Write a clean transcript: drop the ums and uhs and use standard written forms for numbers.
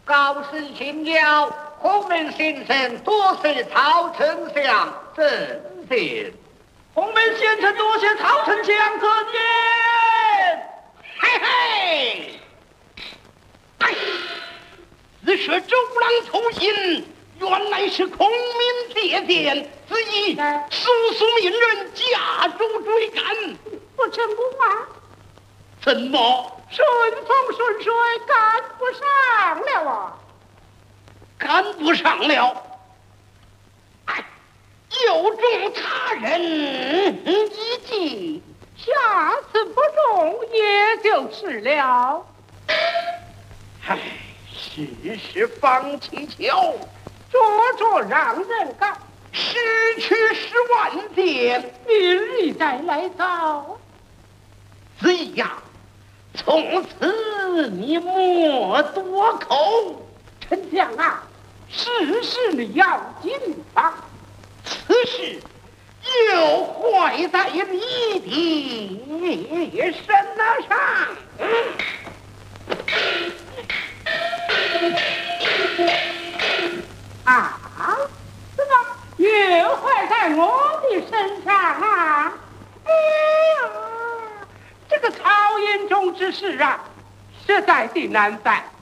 高士请教，孔门先生多谢曹丞相赠信。 孔门先生多谢曹丞相可见。 嘿嘿，哎，此是周郎偷信，原来是孔明借箭，子意速速命人加重追赶。 不成功啊！ 怎么？ 顺风顺水，赶不上了啊！ 赶不上了，哎，又中他人一计， 下次不中也就是了。 唉，世事方蹊跷， 灼让人告， 失去10万箭， 明日再来找。 子义呀，从此你莫多口。 丞相啊，事事你要谨防， 此事又坏在你的身上。 啊，怎么又坏在我的身上啊？哎呀，这个曹延中之事啊，实在的难办。